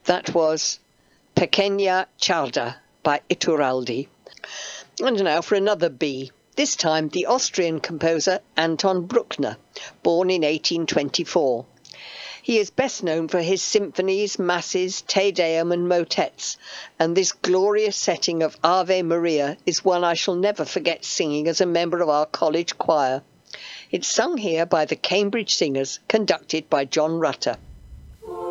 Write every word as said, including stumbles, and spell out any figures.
That was Pequeña Charda by Iturralde. And now for another B, this time the Austrian composer Anton Bruckner, born in eighteen twenty-four. He is best known for his symphonies, masses, Te Deum and motets, and this glorious setting of Ave Maria is one I shall never forget singing as a member of our college choir. It's sung here by the Cambridge Singers, conducted by John Rutter.